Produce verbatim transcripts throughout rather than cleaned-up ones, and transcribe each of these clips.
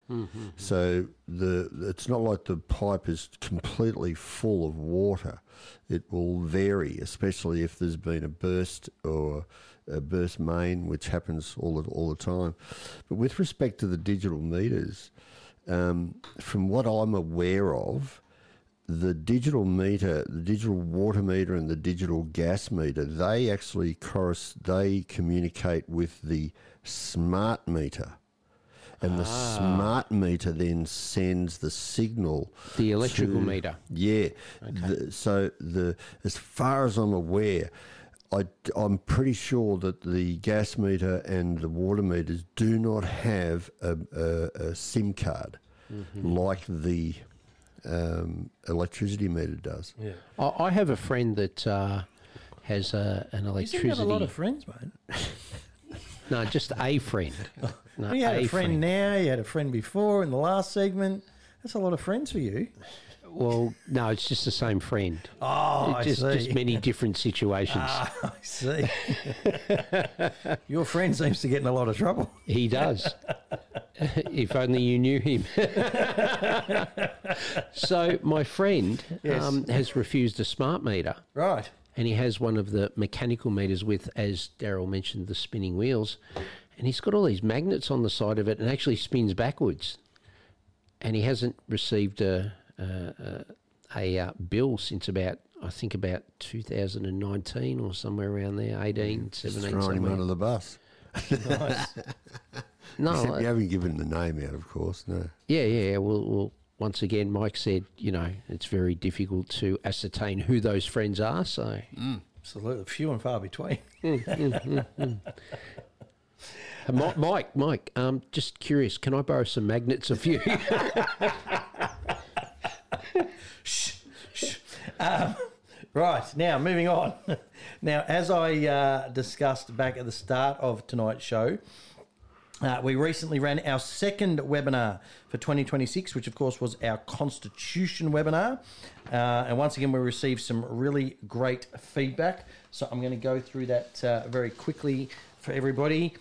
Mm-hmm. So the it's not like the pipe is completely full of water. It will vary, especially if there's been a burst or a burst main, which happens all the, all the time. But with respect to the digital meters, um, from what I'm aware of, the digital meter, the digital water meter and the digital gas meter, they actually chorus, they communicate with the smart meter. And the Ah. smart meter then sends the signal. The electrical to, meter. Yeah. Okay. The, so the as far as I'm aware, I, I'm pretty sure that the gas meter and the water meters do not have a, a, a SIM card Mm-hmm. like the um, electricity meter does. Yeah. I, I have a friend that uh, has a, an You electricity. seem to have a lot of friends, mate. No, just a friend. No, Well, you had a, friend, now, you had a friend before in the last segment. That's a lot of friends for you. Well, no, it's just the same friend. Oh, I just, see. just many different situations. Ah, I see. Your friend seems to get in a lot of trouble. He does. If only you knew him. So my friend Yes. um, has refused a smart meter. Right. And he has one of the mechanical meters with, as Daryl mentioned, the spinning wheels. And he's got all these magnets on the side of it and actually spins backwards. And he hasn't received a a, a, a uh, bill since about, I think, about two thousand nineteen or somewhere around there, eighteen, seventeen. Throwing him somewhere. under the bus. Nice. No, You haven't given the name out, of course, no. yeah, yeah. Well, well, once again, Mike said, you know, it's very difficult to ascertain who those friends are. So, Absolutely. Few and far between. Uh, Mi- Mike, Mike, um, just curious, can I borrow some magnets of you? Shh, shh. Um, right, now moving on. Now, as I uh, discussed back at the start of tonight's show, uh, we recently ran our second webinar for twenty twenty-six, which of course was our Constitution webinar. Uh, and once again, we received some really great feedback. So I'm going to go through that uh, very quickly for everybody.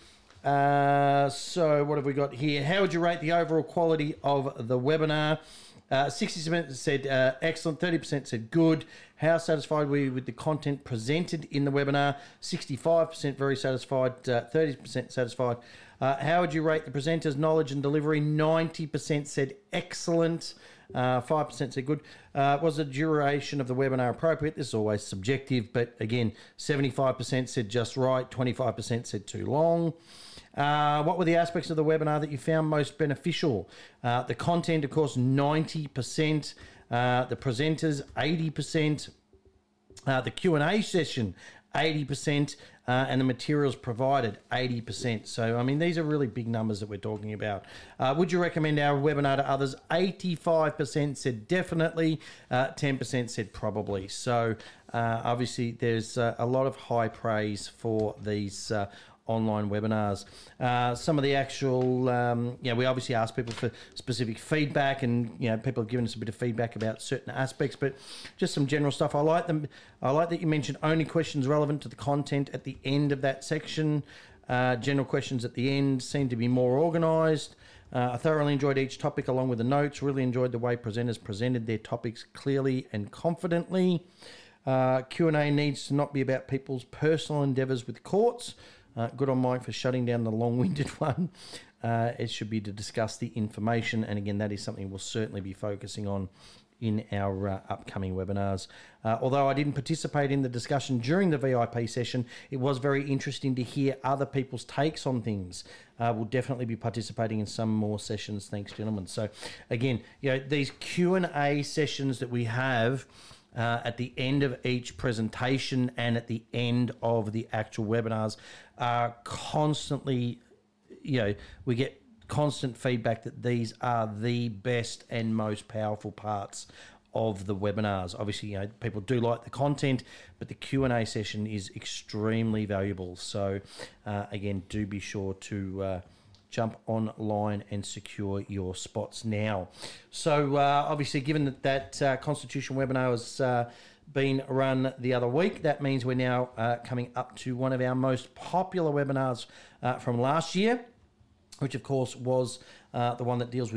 Uh, so what have we got here? How would you rate the overall quality of the webinar? Uh, sixty percent said uh, excellent, thirty percent said good. How satisfied were you with the content presented in the webinar? sixty-five percent very satisfied, uh, thirty percent satisfied. Uh, how would you rate the presenters' knowledge and delivery? ninety percent said excellent, uh, five percent said good. Uh, was the duration of the webinar appropriate? This is always subjective, but again, seventy-five percent said just right, twenty-five percent said too long. Uh, what were the aspects of the webinar that you found most beneficial? Uh, the content, of course, ninety percent. Uh, the presenters, eighty percent. Uh, the Q and A session, eighty percent. Uh, and the materials provided, eighty percent. So, I mean, these are really big numbers that we're talking about. Uh, would you recommend our webinar to others? eighty-five percent said definitely. Uh, ten percent said probably. So, uh, obviously, there's uh, a lot of high praise for these uh, online webinars. Uh, some of the actual, um, yeah, we obviously asked people for specific feedback, and you know, people have given us a bit of feedback about certain aspects, but just some general stuff. I like them. I like that you mentioned only questions relevant to the content at the end of that section. Uh, general questions at the end seem to be more organised. Uh, I thoroughly enjoyed each topic along with the notes. Really enjoyed the way presenters presented their topics clearly and confidently. Uh, Q and A needs to not be about people's personal endeavours with courts. Uh, good on Mike for shutting down the long-winded one. Uh, it should be to discuss the information, and again, that is something we'll certainly be focusing on in our uh, upcoming webinars. Uh, although I didn't participate in the discussion during the V I P session, it was very interesting to hear other people's takes on things. Uh, we'll definitely be participating in some more sessions. Thanks, gentlemen. So, again, you know, these Q and A sessions that we have Uh, at the end of each presentation and at the end of the actual webinars are constantly, you know, we get constant feedback that these are the best and most powerful parts of the webinars. Obviously, you know, people do like the content, but the Q and A session is extremely valuable. So, uh, again, do be sure to uh, jump online and secure your spots now. So uh, obviously, given that that uh, Constitution webinar has uh, been run the other week, that means we're now uh, coming up to one of our most popular webinars uh, from last year, which of course was uh, the one that deals with